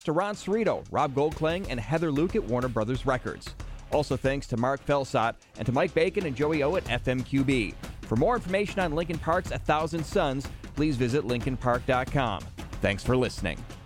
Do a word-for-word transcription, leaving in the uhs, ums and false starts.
to Ron Cerrito, Rob Goldklang, and Heather Luke at Warner Brothers Records. Also thanks to Mark Felsot and to Mike Bacon and Joey O at F M Q B. For more information on Lincoln Park's A Thousand Suns, please visit lincoln park dot com. Thanks for listening.